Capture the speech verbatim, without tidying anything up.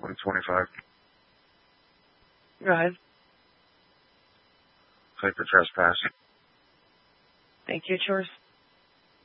one twenty-five. Go ahead. Cite for trespass. Thank you. It's yours.